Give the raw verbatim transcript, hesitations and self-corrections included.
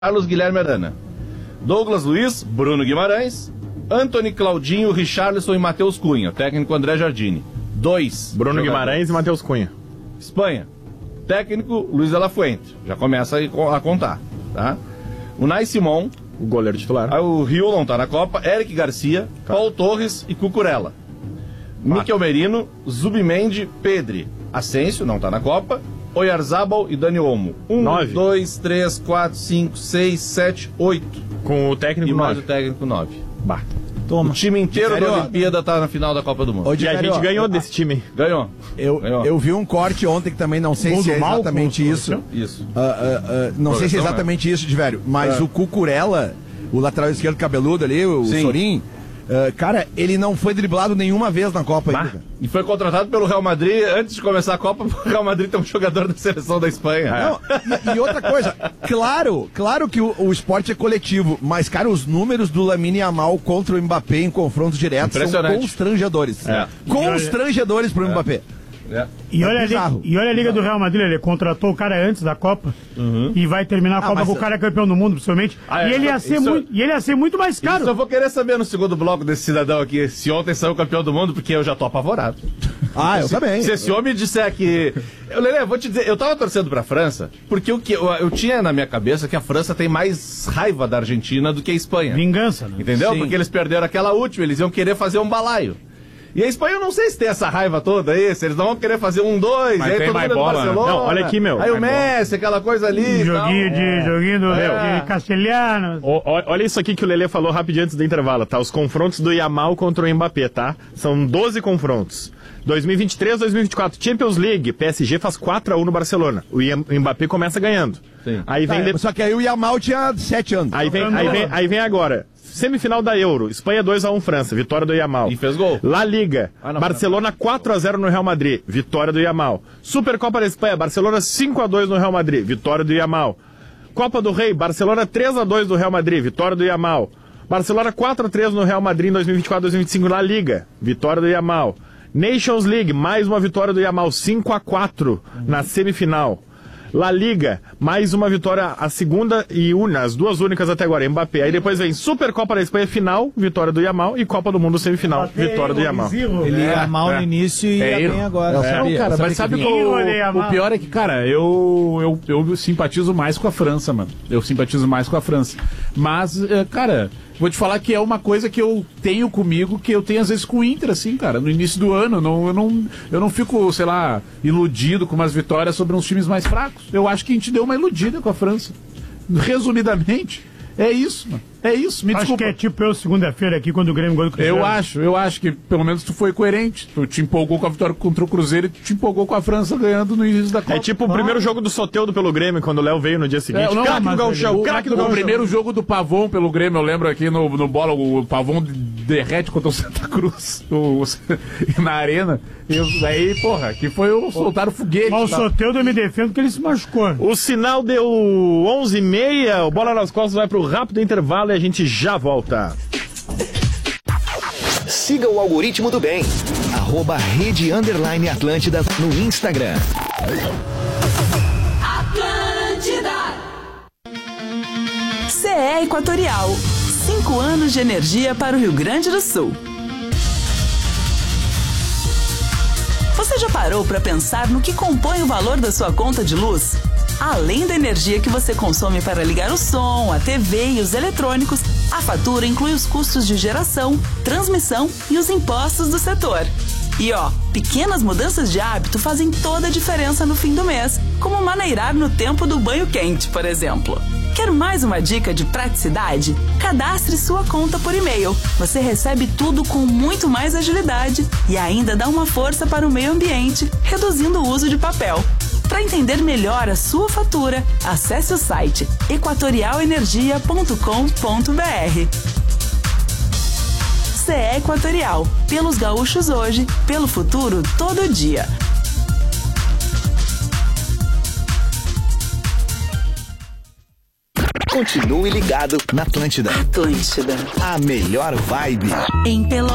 Carlos Guilherme Arana, Douglas Luiz, Bruno Guimarães, Antony Claudinho, Richarlison e Matheus Cunha. Técnico André Jardine. Dois. Bruno jogadores. Guimarães e Matheus Cunha. Espanha. Técnico Luiz de la Fuente. Já começa a contar, tá? Unai Simon, o goleiro titular. O Rio não tá na Copa. Eric Garcia, tá. Paul Torres e Cucurella. Mikel Merino, Zubimendi, Pedri. Asensio não tá na Copa. Oyarzabal e Dani Olmo. Um, nove. dois, três, quatro, cinco, seis, sete, oito. Com o técnico e nove. mais o técnico nove. Bah. Toma. O time inteiro da Olimpíada tá na final da Copa do Mundo. Ô, e a gente ganhou desse time. Ganhou. Eu, ganhou. eu vi um corte ontem que também não sei Gol se é exatamente mal, isso. Isso. Uh, uh, uh, não sei se é exatamente né? isso, de velho. Mas é. o Cucurella, o lateral esquerdo cabeludo ali, o Sim. Sorin, uh, cara, ele não foi driblado nenhuma vez na Copa bah. ainda. E foi contratado pelo Real Madrid antes de começar a Copa, porque o Real Madrid tem um jogador da seleção da Espanha. Não, e, e outra coisa, claro, claro que o, o esporte é coletivo, mas, cara, os números do Lamine Yamal contra o Mbappé em confrontos diretos são constrangedores. É. Constrangedores pro é. Mbappé. É. E, olha é a, e olha a Liga do Real Madrid, ele contratou o cara antes da Copa uhum. e vai terminar a ah, Copa com o cara campeão do mundo, possivelmente. Ah, é, e, ele ia ser muito, eu... e ele ia ser muito mais caro. Isso eu vou querer saber no segundo bloco desse cidadão aqui, se ontem saiu campeão do mundo, porque eu já tô apavorado. Ah, eu se, também. Se esse homem disser que... Eu, Lelê, vou te dizer, eu tava torcendo pra França, porque o que, eu, eu tinha na minha cabeça que a França tem mais raiva da Argentina do que a Espanha. Vingança, né? Entendeu? Sim. Porque eles perderam aquela última, eles iam querer fazer um balaio. E a Espanha, eu não sei se tem essa raiva toda aí, se eles não vão querer fazer um, dois, mas e aí tem todo mais mundo bola, é do Barcelona. Não, olha aqui, meu. Aí o Messi, aquela coisa ali. Joguinho tal. de, É. joguinho do, É. de castelhanos. O, olha isso aqui que o Lelê falou rapidinho antes do intervalo, tá? Os confrontos do Yamal contra o Mbappé, tá? São doze confrontos. dois mil e vinte e três, dois mil e vinte e quatro, Champions League, P S G faz quatro a um no Barcelona. O Mbappé começa ganhando. Sim. Aí vem tá, de... Só que aí o Yamal tinha sete anos. Aí vem, aí vem, aí vem agora. Semifinal da Euro, Espanha dois a um França, vitória do Yamal. E fez gol. La Liga, ah, não, Barcelona quatro a zero no Real Madrid, vitória do Yamal. Supercopa da Espanha, Barcelona cinco a dois no Real Madrid, vitória do Yamal. Copa do Rei, Barcelona três a dois no Real Madrid, vitória do Yamal. Barcelona quatro a três no Real Madrid em dois mil e vinte e quatro, dois mil e vinte e cinco La Liga, vitória do Yamal. Nations League, mais uma vitória do Yamal, cinco a quatro na semifinal. La Liga, mais uma vitória, a segunda e una, as duas únicas até agora, Mbappé. Aí depois vem Supercopa da Espanha, final, vitória do Yamal, e Copa do Mundo semifinal, Mbappé, vitória do Yamal. Ele ia mal é, no início e é, ia bem agora. É, sabia, cara, mas sabe que o, o pior é que, cara, eu, eu, eu simpatizo mais com a França, mano. Eu simpatizo mais com a França. Mas, cara... Vou te falar que é uma coisa que eu tenho comigo, que eu tenho às vezes com o Inter, assim, cara. No início do ano, não, eu, não, eu não fico, sei lá, iludido com umas vitórias sobre uns times mais fracos. Eu acho que a gente deu uma iludida com a França. Resumidamente, é isso, mano. É isso, me acho desculpa. Acho que é tipo eu segunda-feira aqui, quando o Grêmio ganhou do Cruzeiro. Eu acho, eu acho que pelo menos tu foi coerente. Tu te empolgou com a vitória contra o Cruzeiro e tu te empolgou com a França ganhando no início da Copa. É tipo o ah. primeiro jogo do Soteldo pelo Grêmio, quando o Léo veio no dia seguinte. É, não, craque do Gauchão, o, craque do o Gauchão. primeiro jogo do Pavon pelo Grêmio, eu lembro aqui no, no bola, o Pavon derrete contra o Santa Cruz o, o, na arena. E aí, porra, que foi o soltaram o foguete. Mas o tá? Soteldo eu me defendo porque ele se machucou. O sinal deu onze e meia, o Bola nas Costas vai pro rápido intervalo e a gente já volta. Siga o Algoritmo do Bem, arroba Rede Underline Atlântida no Instagram. Atlântida. C E Equatorial, cinco anos de energia para o Rio Grande do Sul. Você já parou para pensar no que compõe o valor da sua conta de luz? Além da energia que você consome para ligar o som, a T V e os eletrônicos, a fatura inclui os custos de geração, transmissão e os impostos do setor. E ó, pequenas mudanças de hábito fazem toda a diferença no fim do mês, como maneirar no tempo do banho quente, por exemplo. Quer mais uma dica de praticidade? Cadastre sua conta por e-mail. Você recebe tudo com muito mais agilidade e ainda dá uma força para o meio ambiente, reduzindo o uso de papel. Para entender melhor a sua fatura, acesse o site equatorial energia ponto com ponto b r. C E Equatorial, pelos gaúchos hoje, pelo futuro todo dia. Continue ligado na Atlântida. Atlântida. A melhor vibe. Em Pelotas.